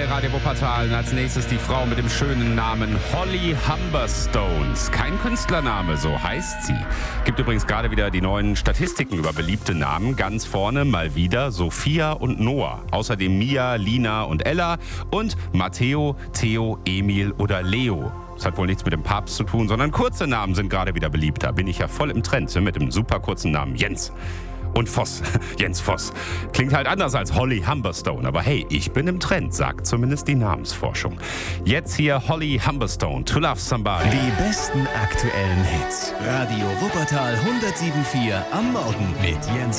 bei Radio Wuppertal. Und als nächstes die Frau mit dem schönen Namen Holly Humberstones. Kein Künstlername, so heißt sie. Gibt übrigens gerade wieder die neuen Statistiken über beliebte Namen. Ganz vorne mal wieder Sophia und Noah. Außerdem Mia, Lina und Ella und Matteo, Theo, Emil oder Leo. Das hat wohl nichts mit dem Papst zu tun, sondern kurze Namen sind gerade wieder beliebter. Bin ich ja voll im Trend mit dem super kurzen Namen Jens. Und Voss, Jens Voss. Klingt halt anders als Holly Humberstone. Aber hey, ich bin im Trend, sagt zumindest die Namensforschung. Jetzt hier Holly Humberstone, To Love Somebody. Die besten aktuellen Hits. Radio Wuppertal 107.4 am Morgen mit Jens